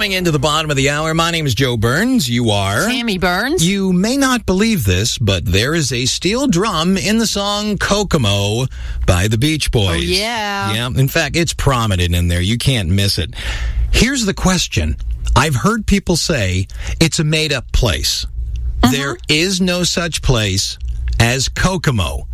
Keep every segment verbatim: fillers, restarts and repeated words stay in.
Coming into the bottom of the hour, my name is Joe Burns. You are? Tammy Burns. You may not believe this, but there is a steel drum in the song Kokomo by the Beach Boys. Oh, yeah. Yeah, in fact, it's prominent in there. You can't miss it. Here's the question. I've heard people say it's a made-up place. Uh-huh. There is no such place as Kokomo.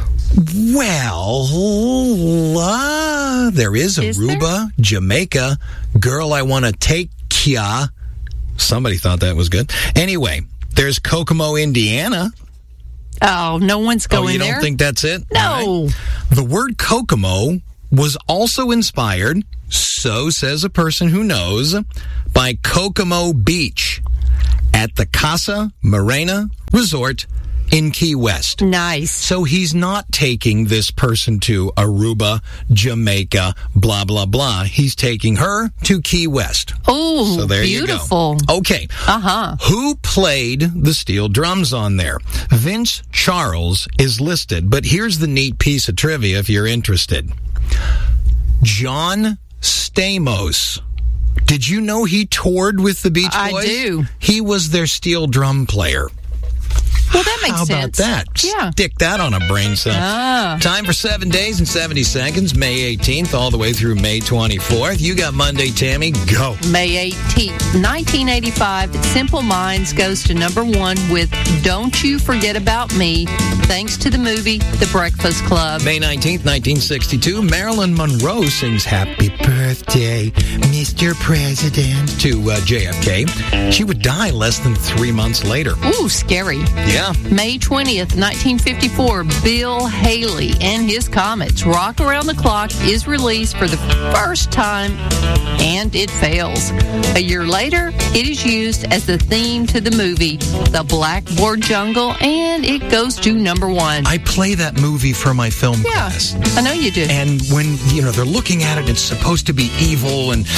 Well, uh, there is Aruba, there? Jamaica, Girl I Want to Take Ya. Somebody thought that was good. Anyway, there's Kokomo, Indiana. Oh, no one's going there. Oh, you don't there? think that's it? No. Right. The word Kokomo was also inspired, so says a person who knows, by Kokomo Beach at the Casa Marina Resort in Key West. Nice. So he's not taking this person to Aruba, Jamaica, blah, blah, blah. He's taking her to Key West. Oh, so there beautiful. You go. Okay. Uh-huh. Who played the steel drums on there? Vince Charles is listed, but here's the neat piece of trivia if you're interested. John Stamos. Did you know he toured with the Beach Boys? I do. He was their steel drum player. Well, that makes How sense. How about that? Yeah. Stick that on a brain cell. Ah. Time for seven days and seventy seconds, May eighteenth all the way through May twenty-fourth. You got Monday, Tammy. Go. May eighteenth, nineteen eighty-five, Simple Minds goes to number one with Don't You Forget About Me, thanks to the movie The Breakfast Club. May nineteenth, nineteen sixty-two, Marilyn Monroe sings Happy Birthday, Mister President, to uh, J F K. She would die less than three months later. Ooh, scary. Yeah. May twentieth, nineteen fifty-four, Bill Haley and his Comets. Rock Around the Clock is released for the first time, and it fails. A year later, it is used as the theme to the movie The Blackboard Jungle, and it goes to number one. I play that movie for my film yeah, class. I know you do. And when, you know, they're looking at it, it's supposed to be evil, and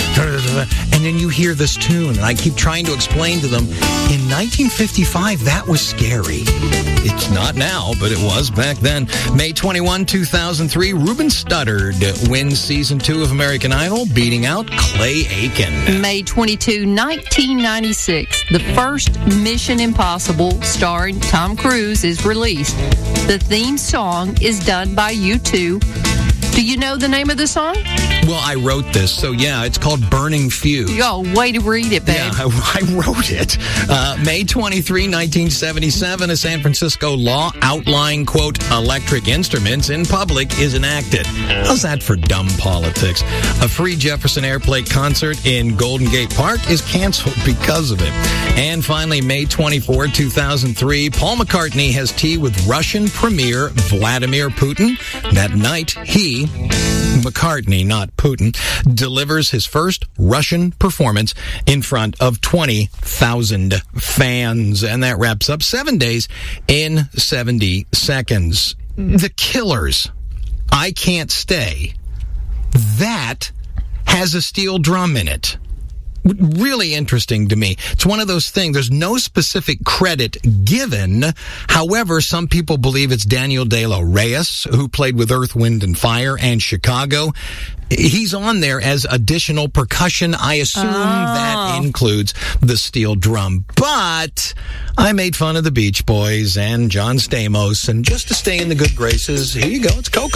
and then you hear this tune, and I keep trying to explain to them, in nineteen fifty-five, that was scary. It's not now, but it was back then. May twenty-first, two thousand three, Ruben Studdard wins season two of American Idol, beating out Clay Aiken. May twenty-second, nineteen ninety-six, the first Mission Impossible starring Tom Cruise is released. The theme song is done by U two. Do you know the name of the song? Well, I wrote this, so yeah, it's called Burning Fuse. Oh, way to read it, babe. Yeah, I, I wrote it. Uh, May twenty-third, nineteen seventy-seven, a San Francisco law outlawing, quote, electric instruments in public is enacted. How's that for dumb politics? A free Jefferson Airplane concert in Golden Gate Park is canceled because of it. And finally, May twenty-fourth, two thousand three, Paul McCartney has tea with Russian Premier Vladimir Putin. That night, he, McCartney, not Putin, delivers his first Russian performance in front of twenty thousand fans. And that wraps up seven days in seventy seconds. The Killers, I Can't Stay, that has a steel drum in it. Really interesting to me. It's one of those things. There's no specific credit given. However, some people believe it's Daniel De La Reyes, who played with Earth, Wind, and Fire and Chicago. He's on there as additional percussion. I assume oh. that includes the steel drum. But I made fun of the Beach Boys and John Stamos. And just to stay in the good graces, here you go. It's Coco.